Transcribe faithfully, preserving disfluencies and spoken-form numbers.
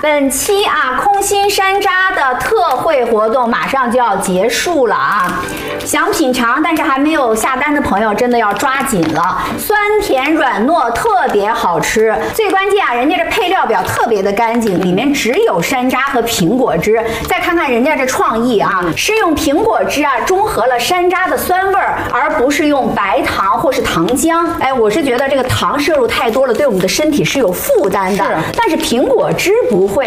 本期啊空心山楂的特惠活动马上就要结束了啊！想品尝但是还没有下单的朋友，真的要抓紧了。酸甜软糯，特别好吃。最关键啊，人家这配料表特别的干净，里面只有山楂和苹果汁。再看看人家这创意啊，是用苹果汁啊中和了山楂的酸味儿，而不是用白糖或是糖浆。哎，我是觉得这个糖摄入太多了，对我们的身体是有负担的。但是苹果汁不会。